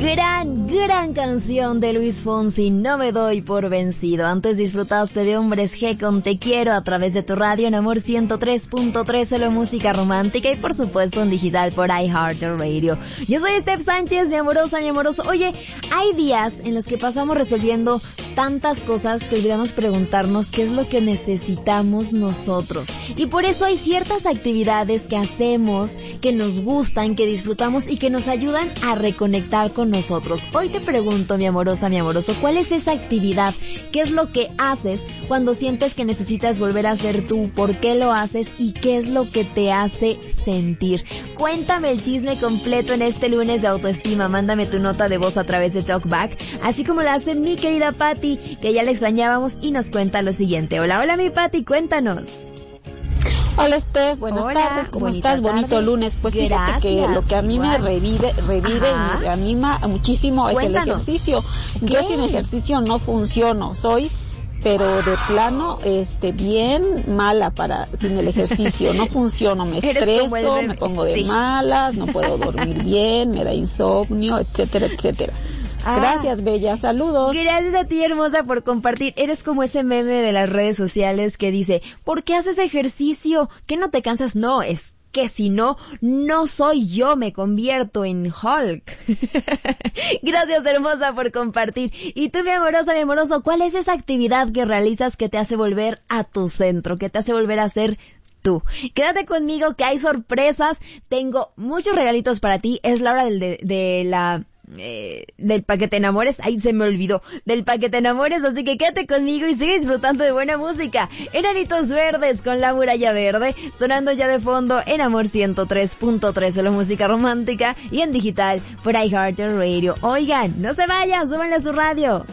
Gran canción de Luis Fonsi, No me doy por vencido. Antes disfrutaste de Hombres G con Te quiero a través de tu radio en Amor 103.3, solo música romántica y por supuesto en digital por iHeartRadio. Yo soy Steph Sánchez, mi amorosa, mi amoroso. Oye, hay días en los que pasamos resolviendo tantas cosas que olvidamos preguntarnos qué es lo que necesitamos nosotros. Y por eso hay ciertas actividades que hacemos, que nos gustan, que disfrutamos y que nos ayudan a reconectar con nosotros. Hoy te pregunto, mi amorosa, mi amoroso, ¿cuál es esa actividad? ¿Qué es lo que haces cuando sientes que necesitas volver a ser tú? ¿Por qué lo haces? ¿Y qué es lo que te hace sentir? Cuéntame el chisme completo en este lunes de autoestima. Mándame tu nota de voz a través de TalkBack, así como la hace mi querida Patti, que ya la extrañábamos y nos cuenta lo siguiente. Hola mi Patti, cuéntanos. Hola Steph, buenas tardes, ¿cómo estás? Bonito lunes. Pues fíjate que lo que a mí me revive y me anima muchísimo es el ejercicio. Yo sin ejercicio no funciono, pero de plano, bien mala sin el ejercicio, no funciono, me estreso, me pongo de malas, no puedo dormir bien, me da insomnio, etcétera, etcétera. Gracias, bella, saludos. Gracias a ti, hermosa, por compartir. Eres como ese meme de las redes sociales que dice, ¿por qué haces ejercicio? ¿Que no te cansas? No, es que si no, no soy yo, me convierto en Hulk. Gracias, hermosa, por compartir. Y tú, mi amorosa, mi amoroso, ¿cuál es esa actividad que realizas que te hace volver a tu centro, que te hace volver a ser tú? Quédate conmigo que hay sorpresas. Tengo muchos regalitos para ti. Es la hora del paquete enamores, ahí se me olvidó, del paquete enamores, así que quédate conmigo y sigue disfrutando de buena música. Enanitos Verdes con La Muralla Verde, sonando ya de fondo en Amor 103.3, solo música romántica y en digital por iHeartRadio. Oigan, no se vayan, súbanle a su radio.